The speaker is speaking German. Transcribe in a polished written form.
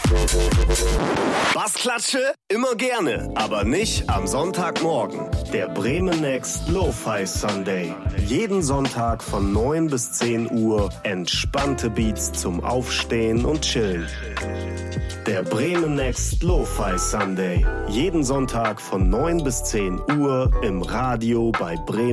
Bassklatsche? Immer gerne, aber nicht am Sonntagmorgen. Der Bremen Next Lo-Fi Sunday. Jeden Sonntag von 9 bis 10 Uhr entspannte Beats zum Aufstehen und Chillen. Der Bremen Next Lo-Fi Sunday. Jeden Sonntag von 9 bis 10 Uhr im Radio bei Bremen.